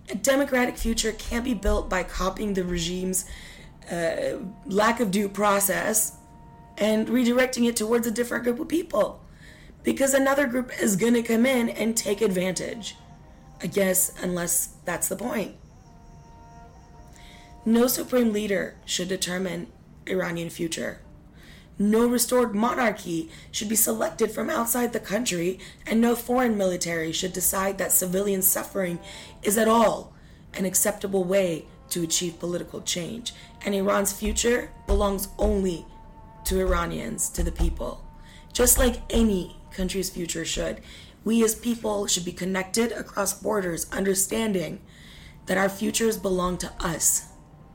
A democratic future can't be built by copying the regime's lack of due process and redirecting it towards a different group of people. Because another group is going to come in and take advantage. I guess, unless that's the point. No supreme leader should determine Iranian future. No restored monarchy should be selected from outside the country, and no foreign military should decide that civilian suffering is at all an acceptable way to achieve political change. And Iran's future belongs only to Iranians, to the people. Just like any country's future should. We as people should be connected across borders, understanding that our futures belong to us.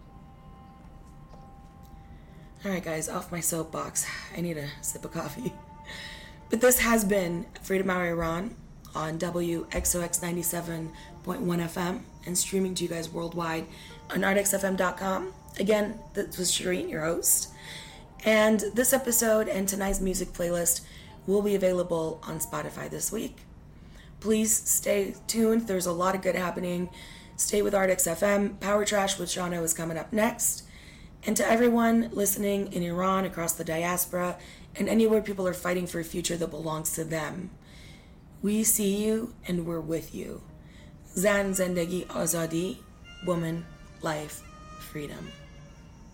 Alright guys, off my soapbox. I need a sip of coffee. But this has been Freedom Hour Iran on WXOX 97.1 FM and streaming to you guys worldwide on artxfm.com. Again, this was Shireen, your host. And this episode and tonight's music playlist will be available on Spotify this week. Please stay tuned. There's a lot of good happening. Stay with ArtXFM. Power Trash with Shano is coming up next. And to everyone listening in Iran, across the diaspora, and anywhere people are fighting for a future that belongs to them, we see you and we're with you. Zan Zendegi Azadi, woman, life, freedom.